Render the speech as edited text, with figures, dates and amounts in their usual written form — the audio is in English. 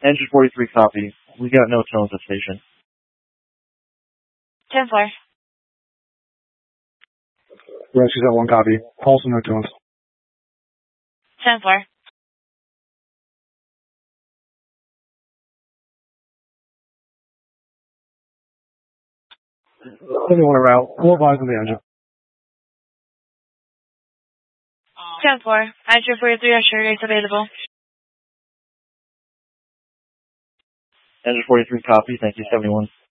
Engine 43 copy. We got no tones at station. 10-4. Rescue's at 1 copy. Pulse and no tones. 10-4. Anyone around. Full advise on the engine. 10-4. Engine 43 assure is available. Engine 43 copy. Thank you, 71.